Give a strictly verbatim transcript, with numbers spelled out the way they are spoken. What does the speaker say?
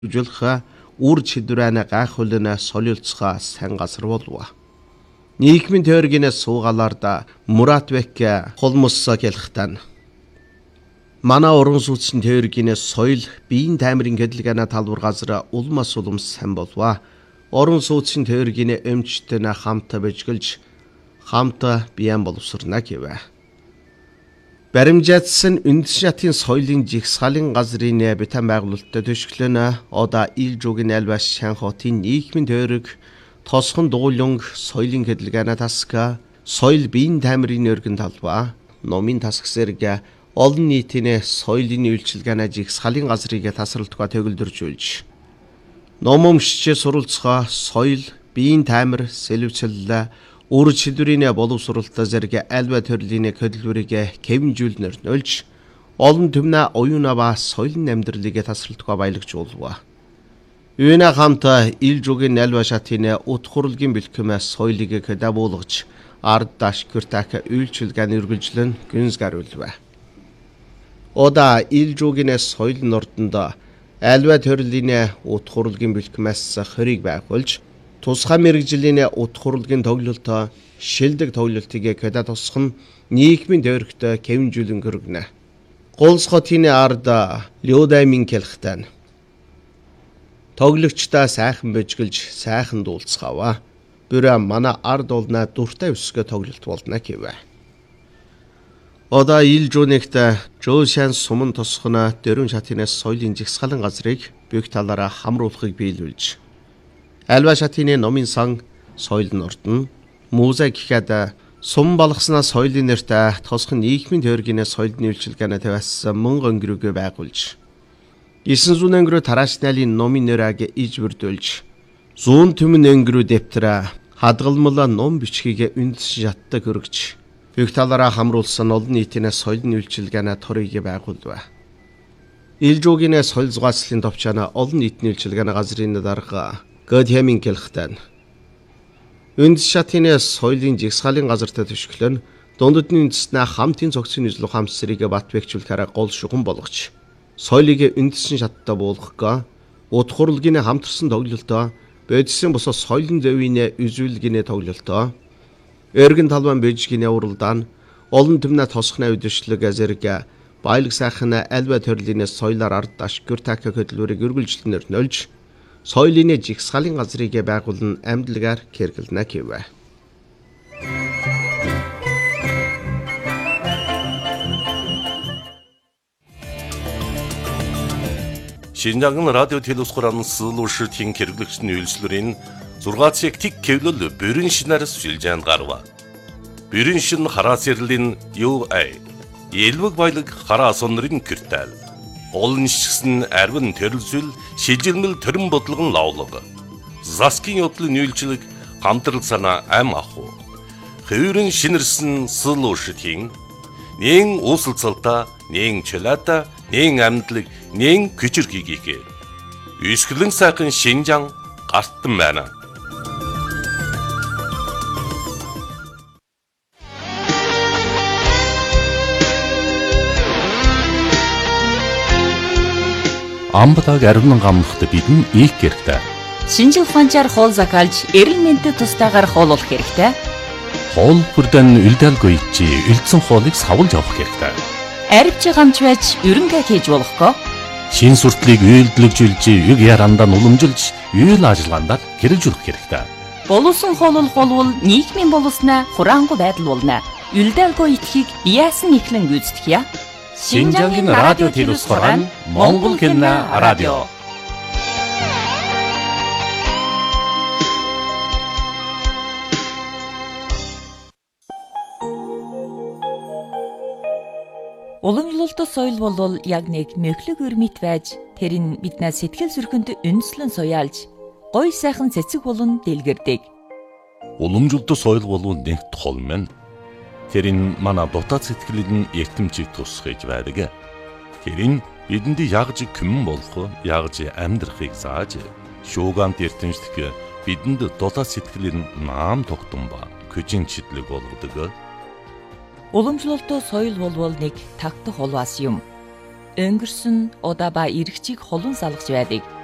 Julha үр чидүрэнэ гайхуулна солилцгаа сайн газар болов. Нийгмийн теоргинээс суугаалаарда Мурат Бек холмоссоо хэлэхтэн. Манай уран сууцны теоргинээс соёл биеийн таймрын хөдөлгөөний талбар газар улмас улмс сайн болов. Орон сууцны теоргиний эмчтэнэ хамтаа бижгэлж хамтаа биян боловсрна гэвэ. Баримжаатсан үндэс шатын соёлын жигсаалын газрын битэн байгуулалтад төшөглөнө одоо ил жугийн альбас Шанхотын нийгмийн теориг тосхон дуулунг соёлын хөдөлгөөний таска соёл биеийн таймрын өргөн талбай номын тасгс зэрэг олон нийтийн соёлын үйлчилгээний жигсаалын газрыг тасралтгаа төгөлдөржүүлж ном өмшиж суралцгаа соёл биеийн таймр сэлвчиллээ үр чидүрийн боловсролтой зэрэг альва төрлийн хөдөлгөөрийг кемжүүлнэр нөлж олон түмнэ оюуна ба соёлын амьдралыг тасралтгаа баялагч болов. Юуна хамтаа ил жугийн альва шатын утхурлгийн бэлтгэмээ соёлыг хөдөлгөж ард даш күртак үйлчилгээний үргэлжлэн гүнз гаруулв. Ода ил жугийн соёл нордонд альва төрлийн утхурлгийн бэлтгэмээс хориг байгуулж тусгай мэрэгжлийн утхурлгийн тоглолтоо шилдэг тоглолтыг хөдөө тусах нь нийгмийн теоригт кемжүүлэн гөргөнө. Голсхотын ард Лёдаймин хэлэхтэн. Тоглогчдаа сайхан бижгэлж сайхан дуулцгаава. Бүрэ манай ард олна дуртай өсгө тоглолт болно гэвэ. Одоо ил жунэгт Жошан сумын тосхоно дөрвөн шатынаас соёлын жигсаалын газрыг бүх талаараа хамруулахыг биелүүлж альва шатны номын сан соёл нордон музей гэхэд сум балгаснаа соёлын нэртэй тосхон нийгмийн теоргийн соёлын үйлчилгээний тавьсан мөн өнгөрөөгөө байгуулж эсэн зүүн өнгөрөө тараашнайлын номын нэрийг иж бүрдүүлж зүүн түмэн өнгөрөө дэвтрэ хадгалмала ном бичгийг үндэс шатдаг өргөж бүх талаараа хамруулсан олон нийтийн соёлын үйлчилгээний торыг байгуулв. Илжуугийн соёл зугаацлын товчаана олон нийтийн үйлчилгээний газрын дарга Гэдхэмин хэлэхтэн. Үндэс шатын соёлын жигсаалын газартай төшөглөн дундадны үндэснээ хамтын цогцын нийслэл хамсрыг батвэгчүүлэхээр гол шугам болгож соёлыг үндэсний шаттай буулгахгаа утхурлгийн хамтарсан тоглолтоо бодисын босоо соёлын зөвийн үзүүлгэний тоглолтоо эргэн талбан бижгийн уралдаан олон түмнэ тосхны үдэшлэг зэрэг баялаг сайхан альва төрлийн соёлоор ард даш гүртак хөдөлгөөрийг үргэлжлэнээр нөлж соёлын жигсаалын газрыг байгуулан амьдлагаар хэрэглэнэ гэвэ. Шинжаан радио телевизхоран суулуушртын хэрэглэгчний үйлчлэрийн зургаацыг тик кевлэл бүрэн шинээр сүлжээнд гарва. Бүрэн шин хараа сэрлэн ю ай элвэг баялаг хараа сонрын киртэл олон шигсэн арвин төрөлсөл шилжилмэл төрөн бодлогон лавлага. Заскин yoдлын үйлчлэг хамтрал санаа ам аху. Хөврөн шинэрсэн суулуушртын нэн уусалцалта, нэн чөлөөта, нэн амьдлаг, нэн күчирхийгээ. Үсгэлэн сайхан Шинжаан гартан байна. Амбатаг ариун гамлахт бидэн их хэрэгтэй. Шинжил ухаанчаар хоол закалж, эрэл мэнтэд тустаагаар хооллох хэрэгтэй. Хоол бүрдэн үлдэлгүй чи үлдсэн хоолыг савлж авах хэрэгтэй. Арвч гамч байж өрөнгө хийж болохгүй. Шин суртлыг үйлдэлжүүлж, үг ярандаа уламжилж, үйл ажиллагаанд хэрэгжүүлэх хэрэгтэй. Боловсон хооллох болвол нийгмийн боловсноо хураангуй байдал болно. Үлдэлгүй итгэхийг яасан ихлэн гүйцэтгэе. Шинжаагийн радио телевизхоран Монгол кино радио. Уламжлалт соёл болвол яг нэг мөхлөг өрмит байж тэр нь биднээ сэтгэл зүрхэнд үндэслэн суяалж гой сайхан цэцэг болон дэлгэрдэг. Уламжлалт соёл болвол нэг тол мэн. Тэр нь манай дотоод сэтгэлийн эртэмчийг тусгаж байдаг. Тэр нь бидэнд ягж күмэн болох, ягж амьдрахыг зааж, шуугант эртэмжлэх бидэнд дотоод сэтгэлийн наам тогтун ба күжин чидлэг болгодог. Уламжлалт соёл болвол нэг тагтах холваас юм. Өнгөрсөн удаа ба эргчийг холон салгаж байдаг.